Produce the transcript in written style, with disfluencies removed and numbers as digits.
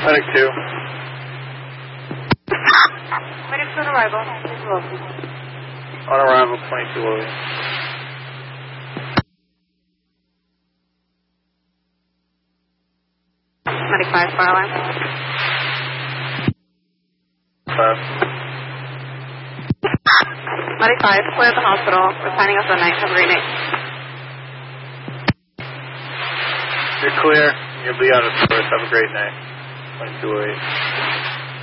Medic 2. Medic 2 on arrival. On arrival, 22 Lily. Medic 5, fire alarm. 5. Medic 5, clear the hospital. We're signing up for the night. Have a great night. You're clear. You'll be out of service. Have a great night. 22 Lily.